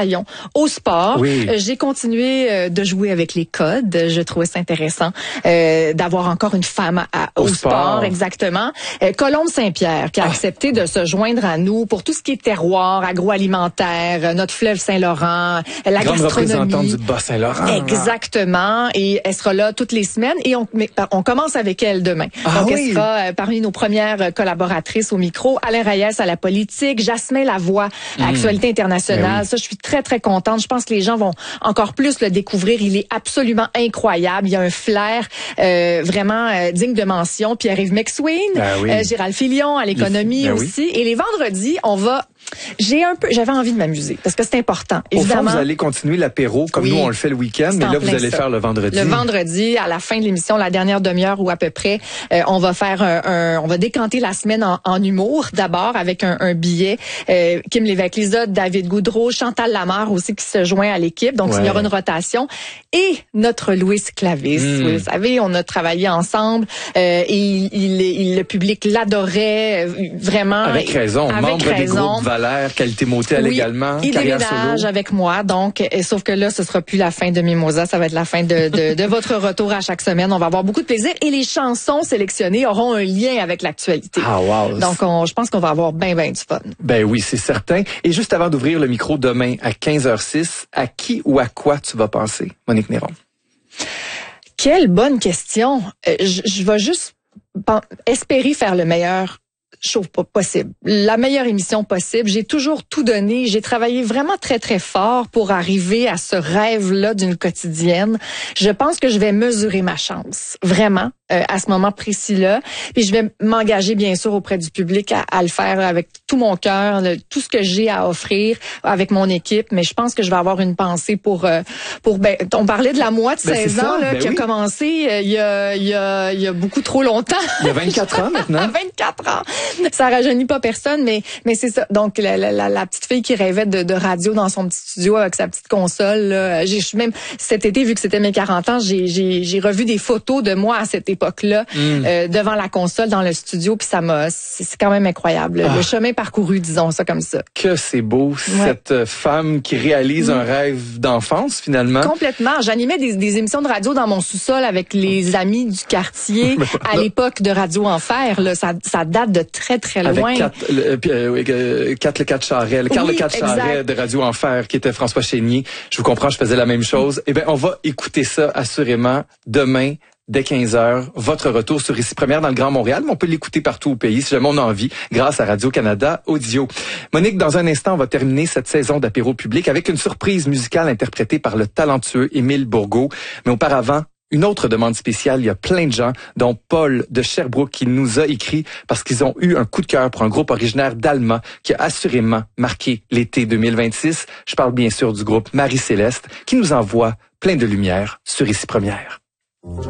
travaillons au sport. Oui. J'ai continué de jouer avec les codes. Je trouvais ça intéressant d'avoir encore une femme au sport. Exactement. Colombe Saint-Pierre qui a accepté de se joindre à nous pour tout ce qui est terroir, agroalimentaire, notre fleuve Saint-Laurent, la grande gastronomie. Représentante du Bas-Saint-Laurent. Exactement. Et elle sera là toutes les semaines et on commence avec elle demain. Donc elle sera parmi nos premières collaboratrices au micro. Alain Reyes à la politique, Jasmin Lavoie à Actualité internationale. Ça, je suis très, très contente. Je pense que les gens vont encore plus le découvrir. Il est absolument incroyable. Il y a un flair vraiment digne de mention. Pierre-Yves McSween, Gérald Filion à l'économie aussi. Et les vendredis, j'avais envie de m'amuser parce que c'est important. Évidemment. Au fond, vous allez continuer l'apéro comme nous on le fait le week-end, mais là vous allez faire le vendredi. Le vendredi, à la fin de l'émission, la dernière demi-heure ou à peu près, on va faire on va décanter la semaine en humour d'abord avec un billet. Kim Lévesque-Lizotte, David Goudreau, Chantal Lamarre aussi qui se joint à l'équipe. Donc il y aura une rotation. Et notre Louis Clavis. Vous savez, on a travaillé ensemble et le public l'adorait vraiment. Avec raison. Membre des groupes Valère, Qualité Motel également. Il déménage avec moi. Donc, sauf que là, ce sera plus la fin de Mimosa, ça va être la fin de votre retour à chaque semaine. On va avoir beaucoup de plaisir et les chansons sélectionnées auront un lien avec l'actualité. Ah wow. Donc, je pense qu'on va avoir ben du fun. Ben oui, c'est certain. Et juste avant d'ouvrir le micro demain à 15h06, à qui ou à quoi tu vas penser, Monique Néron? Quelle bonne question. Je vais juste espérer faire le meilleur show possible, la meilleure émission possible. J'ai toujours tout donné. J'ai travaillé vraiment très, très fort pour arriver à ce rêve-là d'une quotidienne. Je pense que je vais mesurer ma chance, vraiment, à ce moment précis-là. Puis je vais m'engager, bien sûr, auprès du public à le faire avec tout mon cœur, tout ce que j'ai à offrir avec mon équipe. Mais je pense que je vais avoir une pensée pour on parlait de la moi de 16 ans, qui a commencé il y a beaucoup trop longtemps. Il y a 24 ans maintenant. 24 ans. Ça rajeunit pas personne, mais c'est ça. Donc la petite fille qui rêvait de radio dans son petit studio avec sa petite console. Là, même cet été, vu que c'était mes 40 ans, j'ai revu des photos de moi à cette époque-là devant la console dans le studio, puis c'est quand même incroyable. Le chemin parcouru, disons ça comme ça. Que c'est beau, cette femme qui réalise un rêve d'enfance finalement. Complètement. J'animais des émissions de radio dans mon sous-sol avec les amis du quartier à l'époque de Radio Enfer. Là, ça date de très, très loin. Avec le 4 Charret, Carl Le 4 Charret de Radio Enfer, qui était François Chénier. Je vous comprends, je faisais la même chose. Eh bien, on va écouter ça assurément demain, dès 15h. Votre retour sur Ici Première dans le Grand Montréal, mais on peut l'écouter partout au pays, si jamais on a envie, grâce à Radio-Canada Audio. Monique, dans un instant, on va terminer cette saison d'apéro public avec une surprise musicale interprétée par le talentueux Émile Bourgault. Mais auparavant, une autre demande spéciale, il y a plein de gens, dont Paul de Sherbrooke, qui nous a écrit parce qu'ils ont eu un coup de cœur pour un groupe originaire d'Alma qui a assurément marqué l'été 2026. Je parle bien sûr du groupe Marie-Céleste qui nous envoie plein de lumière sur Ici Première.